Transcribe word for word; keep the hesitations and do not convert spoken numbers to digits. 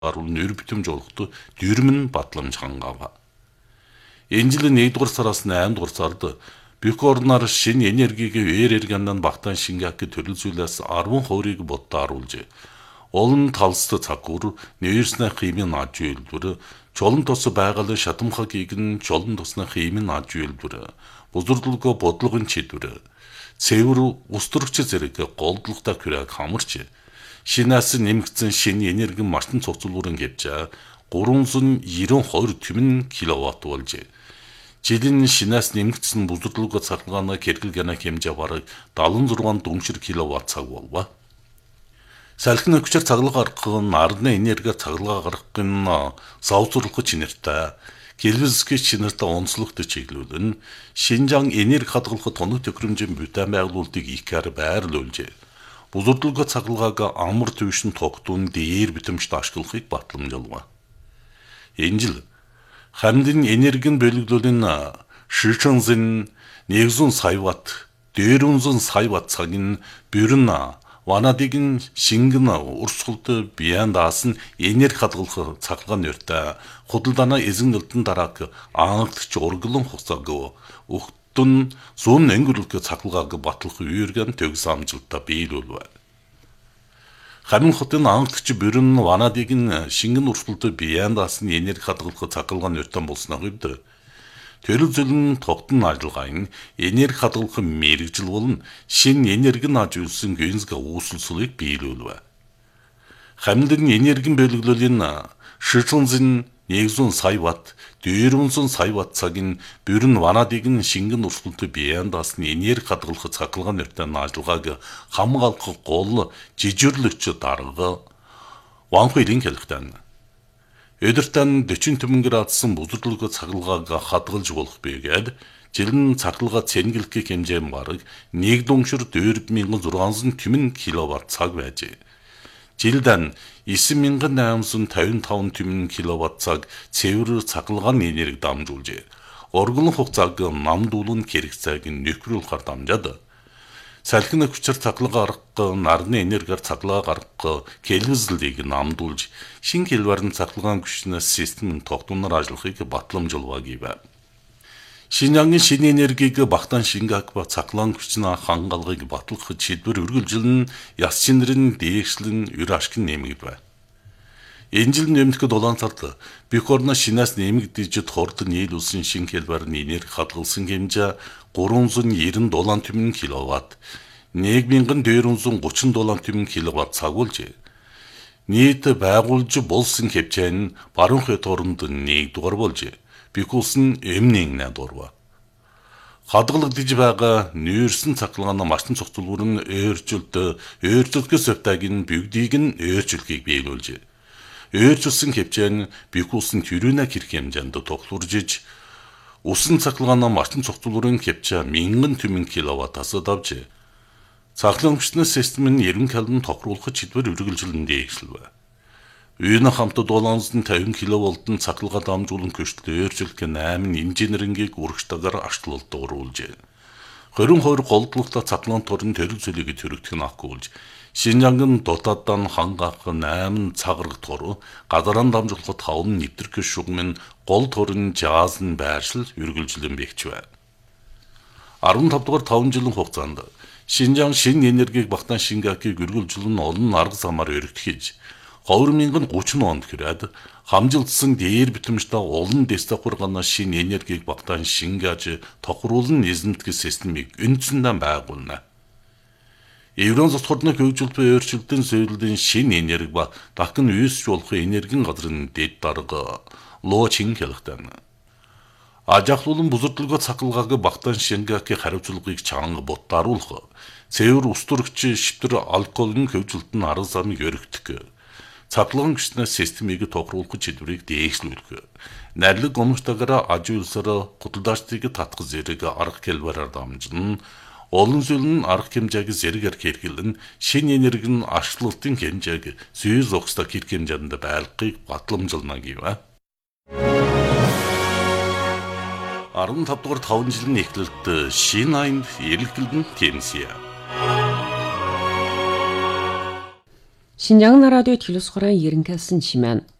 Арвал нэр битэмж олохтой дүүрмэн батламж хангава. Энэ жил нэгдүгээр сараас наймдугаар сард бүх орноор шинэ энергийг ээр эргэндан багтаан шингэхийг төрөлзүүлээс арван хувийг бодтааруулж олон талст цагуур нэрснэ химийн аж үйлдвэр чолон тос байгаль шатамхагийг нь чолон тосны химийн аж үйлдвэр бузурдлого бодлогын чидвэр цэвэр устөрөгч зэрэг голдлоготой хүрэг хамарч шинээс нэмэгдсэн шинэ энерги машин цогцлуурын гэвч гурван девяносто deux тэмэн киловатт болж жилийн шинээс нэмэгдсэн бузурдлого цахилгааны хэрэглэгээний хэмжээ бараг седемдесет и шесть дүншир киловатт цаг болва. Салхины хүчээр цаглага гаргах нь ардны энергиар цаглага гаргахыг нь савцруулах чинэртэй Гэлвизский чинэртэй онцлогтой чиглүүлэн Шинжаан энерги хадгалахад тоног төхөөрөмжийн бүтээн байгуулалтыг икээр байрлуулж бузурдлого цаглагааг амар төвшин тогтун дээр битэмжт ашиглахыг батламжуулва. Энэ жил хамдын энергийн бөлөглөлийн шишэнзэн нэгдүгээр сая ватт, дөрвөн сая ватт цагийн бүрэн ванадыгын шингэн урсгалд бияндаас нь энерги хадгалах цаглагааны өртөө худалдааны эзэннэлтэн дарааг анхдч урглан хугацааг өгтөн зүүн өнгөрөлгө цаглагааг батлах үергэн төгс амжилттай биелүүлв. Хамин хотын анхдч бүрэн ванадыгын шингэн урсгалд бияндаас нь энерги хадгалах цаглагааны өртөө болсны хувьд төрөлзөлн тогтон ажиллагааны энерги хадгалах мэргэжил болон шинэ энерги наж үлсэн гүнзг үүсэлсүлийг биелүүлв. Хамдын энергийн бөлөглөлийн шишэнзэн нэгдүгээр сая ватт, дөрвөн сая ватт цагийн бүрэн ванадыгын шингэн урсгалд бияндаас нь энерги хадгалах цаглагааны өртөө ажиллагааг хамгаалах гол жижирлэгч дарга Ванхуйлын хэлэхтэн өдөртөн forty төвөн градусын бузурдлого цаглагааг хадгалж болох бэгээд жилэн цаглага цэнгэлэх хэмжээ бараг нэг дүншир four thousand six hundred тэмэн киловатт цаг байж. Жилдэн nine thousand eight hundred fifty-five тэмэн киловатт цаг цэвэр цаглагааны энерги дамжуулж, оргилон хугацааг намдуулан хэрэгцээг нөхрүүлэхээр дамжаад салхины хүчээр цаглага гаргах нарны энергиар цаглага гаргах Гэлвизлийг намдуулж шинэ хэлбэрийн цаглагаан хүчнээс систем тогтунаар ажиллахыг батламжуулва гэв. Шинжаангийн шинэ энергийг багтаан шингээх ба цаглагаан хүчний хангалгыг батлах шийдвэр үргэлжлэн яс чинэрийн дээшлэн өр ашиг нэмэгдэв. Энэ жил нэмэгдэх долоон сард бүх орны шинээс нэмэгдэж хурд нийлүүлсэн шинэ хэлбэрийн энерги хадгалсан хэмжээ three hundred ninety тэмэн киловатт, one thousand four hundred thirty тэмэн киловатт цаг болж нийт байгуулж болсон хэмжээ нь баруун хойд оронд нэгдүгээр болж бүх улс нь эмнэн дурва. Хадгалагдж байгаа нүүрсэн цаглагааны машин цогцлуур нь өөрчлөлт өөрчлөлтөөс өвтөгийн бүгдийг нь өөрчлөлгийг биелүүлж өөрчлөсөн хэмжээ нь бүх улсын төрөнө хэрэг хэмжээнд тоглорж усан цаглагааны машин цогцлуурын хэмжээ one thousand тэмэн киловаттаас давж цаглагаан хүчний систем нь ninety калвин тохируулах чидвэр үргэлжлэн дээшлэв. Үйн хамт seven hundred fifty киловолтын цаглагаа дамжуулан көчлөө өөрчлөх eight инженерингийг урагштайгаар ашлуулт оруулж twenty two голдлогтой цаглагаан торын төрөлцөлийг төрөгдөх нь ахгүйж Шинжаангийн дотооддон хангаах eight цаграг тор газаран дамжуулахад five нэвтрэх шугамын гол торын жаазн байршил үргэлжлэн бэхжвэ. fifteen дугаар five жилийн хугацаанд Шинжаан шинэ энергийг багтаан шингэхийг үргэлжлэн олон арга замаар өргөтгөж two thousand thirty онд хүрээд хамжилтсан дээр битэмжтэй олон дэстахургана шинэ энергийг багтаан шингээж тохируулан эзэмдэх системийг үндсэндээ байгуулна. Еврон зотхорны хөгжил буй өөрчлөлтийн зөвлөлийн шинэ энерги ба дахин үйсч болох энергийн газрын дэд дарга Лочин хэлэхтэн. Ажахлуулан бузурдлого цаглагааг багтаан шингэхийг хариуцлагыг чанга бодтааруулах, цэвэр устөрөгч шивтэр алкоголын хөгжилт нь арга замыг өргөдөх, цаглагаан хүчний системийг тохируулах чидвэрийг дээшлүүлэх, найрлаг гомжтойгоор аж үйлсээр худалдаачдыг татах зэрэг арга хэлбэрээр дамжин олон зүйл нь арга хэмжээг зэрэгээр хэрэглэн шинэ энергийн ашлалтын хэмжээг зүй зохистой хэрэг хэмжээнд байлгахыг батламжуулна гэв. fifteen дугаар five жилийн эхлэлд шинэ аянд эрэлхэлдэн тэмсэе. Шинжаан радио төлөс хорон ерөнхийдсэн чимэн